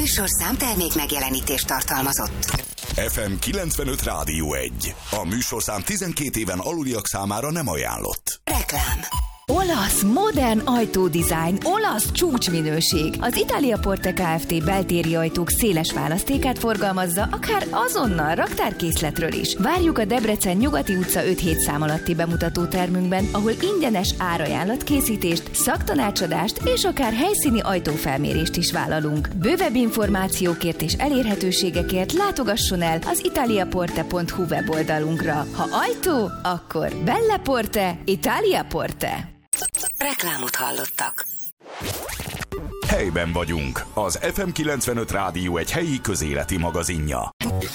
műsorszám termék megjelenítést tartalmazott. FM 95 Rádió 1. A műsorszám 12 éven aluliak számára nem ajánlott. Reklám. Olasz, modern ajtódizájn, olasz csúcsminőség. Az Italia Porte Kft. Beltéri ajtók széles választékát forgalmazza, akár azonnal raktárkészletről is. Várjuk a Debrecen Nyugati utca 5-7 szám alatti bemutató termünkben, ahol ingyenes árajánlatkészítést, szaktanácsadást és akár helyszíni ajtófelmérést is vállalunk. Bővebb információkért és elérhetőségekért látogasson el az italiaporte.hu weboldalunkra. Ha ajtó, akkor Belle Porte, Italia Porte. Reklámot hallottak. Helyben vagyunk. Az FM 95 Rádió egy helyi közéleti magazinja.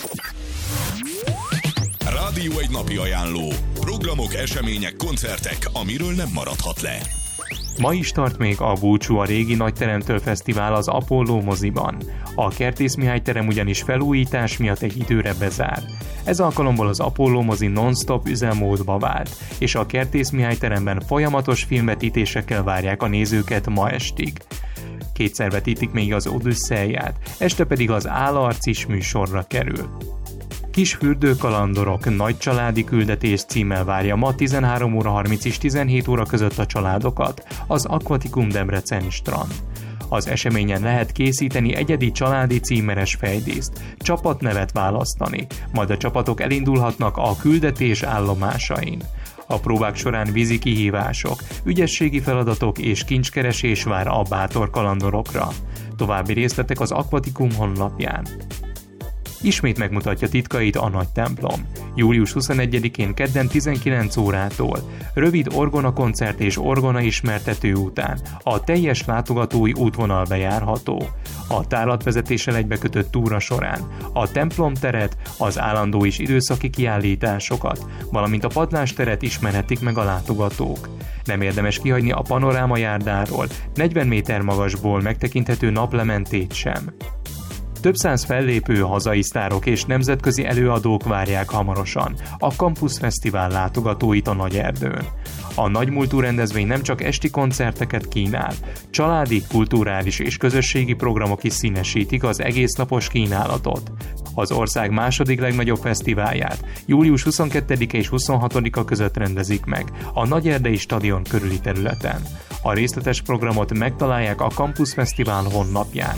Rádió egy napi ajánló. Programok, események, koncertek, amiről nem maradhat le. Ma is tart még a Búcsú a régi nagyteremtől fesztivál az Apollo moziban. A Kertész Mihály terem ugyanis felújítás miatt egy időre bezár. Ez alkalomból az Apollo mozi non-stop üzemmódba vált, és a Kertész Mihály teremben folyamatos filmvetítésekkel várják a nézőket ma estig. Kétszer vetítik még az Odüsszeiát, este pedig az Álarc is műsorra kerül. Kis fürdőkalandorok nagy családi küldetés címmel várja ma 13 óra 30 és 17 óra között a családokat az Aquaticum Debrecen strand. Az eseményen lehet készíteni egyedi családi címeres fejdíszt, csapatnevet választani, majd a csapatok elindulhatnak a küldetés állomásain. A próbák során vízi kihívások, ügyességi feladatok és kincskeresés vár a bátor kalandorokra. További részletek az Aquaticum honlapján. Ismét megmutatja titkait a nagy templom. Július 21-én kedden 19 órától rövid orgonakoncert és orgona ismertető után a teljes látogatói útvonal bejárható. A tárlatvezetéssel egybekötött túra során a templomteret, az állandó és időszaki kiállításokat, valamint a padlásteret ismerhetik meg a látogatók. Nem érdemes kihagyni a panorámajárdáról, 40 méter magasból megtekinthető naplementét sem. Több száz fellépő, hazai sztárok és nemzetközi előadók várják hamarosan a Campus Fesztivál látogatóit a Nagyerdőn. A nagymúltú rendezvény nem csak esti koncerteket kínál, családi, kulturális és közösségi programok is színesítik az egésznapos kínálatot. Az ország második legnagyobb fesztiválját július 22-e és 26-a között rendezik meg a Nagyerdei stadion körüli területen. A részletes programot megtalálják a Campus Fesztivál honlapján.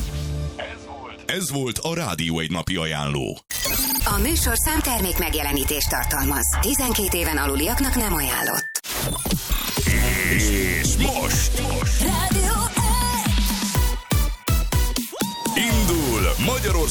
Ez volt a Rádió egy napi ajánló. A műsorszám termék megjelenítést tartalmaz. 12 éven aluliaknak nem ajánlott. És most Rádió 1! indul Magyarország